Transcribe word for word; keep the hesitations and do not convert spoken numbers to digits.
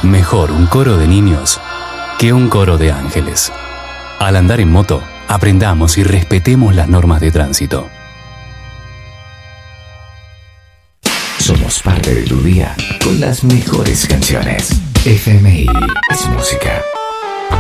Mejor un coro de niños que un coro de ángeles. Al andar en moto, aprendamos y respetemos las normas de tránsito. Somos parte de tu día con las mejores canciones. F M I es música.